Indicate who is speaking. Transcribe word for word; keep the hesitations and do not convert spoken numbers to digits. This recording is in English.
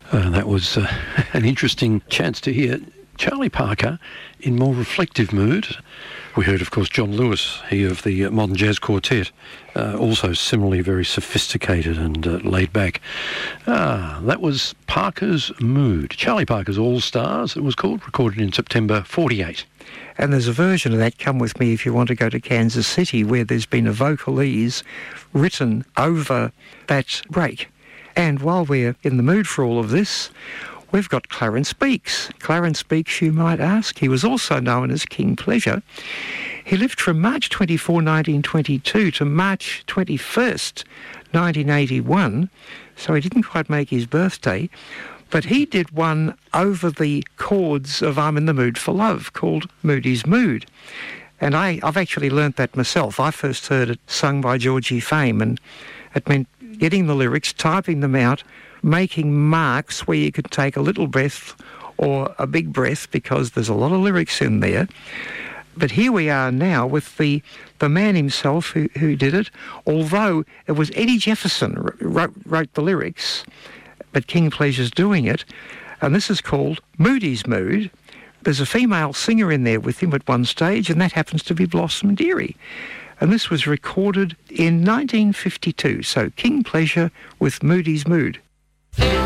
Speaker 1: Uh, that was uh, an interesting chance to hear Charlie Parker in more reflective mood. We heard, of course, John Lewis, he of the Modern Jazz Quartet, uh, also similarly very sophisticated and uh, laid back. Ah, that was Parker's Mood. Charlie Parker's All Stars, it was called, recorded in September forty-eight.
Speaker 2: And there's a version of that, Come With Me If You Want to Go to Kansas City, where there's been a vocalese written over that break. And while we're in the mood for all of this, we've got Clarence Beeks. Clarence Beeks, you might ask. He was also known as King Pleasure. He lived from March twenty-fourth, nineteen twenty-two to March twenty-first, nineteen eighty-one, so he didn't quite make his birthday. But he did one over the chords of I'm in the Mood for Love called Moody's Mood. And I, I've actually learnt that myself. I first heard it sung by Georgie Fame, and it meant getting the lyrics, typing them out, making marks where you could take a little breath or a big breath because there's a lot of lyrics in there. But here we are now with the, the man himself who, who did it, although it was Eddie Jefferson wrote, wrote the lyrics, but King Pleasure's doing it, and this is called Moody's Mood. There's a female singer in there with him at one stage, and that happens to be Blossom Dearie. And this was recorded in nineteen fifty-two, so King Pleasure with Moody's Mood.